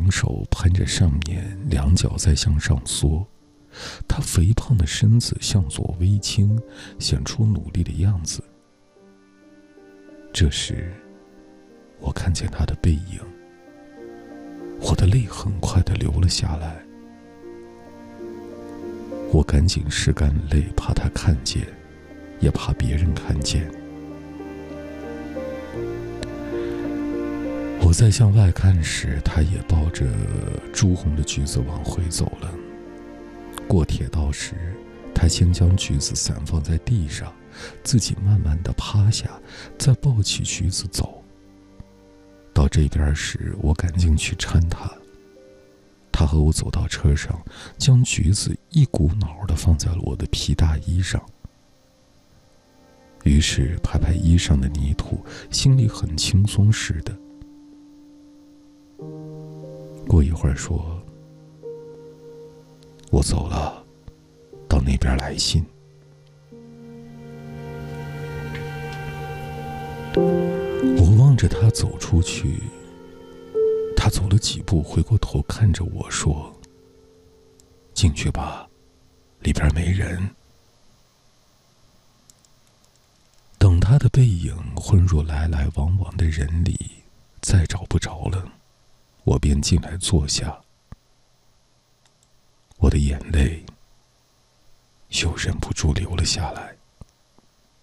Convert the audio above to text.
两手攀着上面，两脚在向上缩。他肥胖的身子向左微倾，显出努力的样子。这时，我看见他的背影，我的泪很快地流了下来。我赶紧拭干泪，怕他看见，也怕别人看见。我在向外看时，他也抱着朱红的橘子往回走了。过铁道时，他先将橘子散放在地上，自己慢慢地趴下，再抱起橘子走。到这边时，我赶紧去搀他。他和我走到车上，将橘子一股脑地放在了我的皮大衣上。于是拍拍衣上的泥土，心里很轻松似的。过一会儿说：“我走了，到那边来信。”我望着他走出去，他走了几步，回过头看着我说：“进去吧，里边没人。”等他的背影混入来来往往的人里，再找不着了，我便进来坐下。我的眼泪又忍不住流了下来。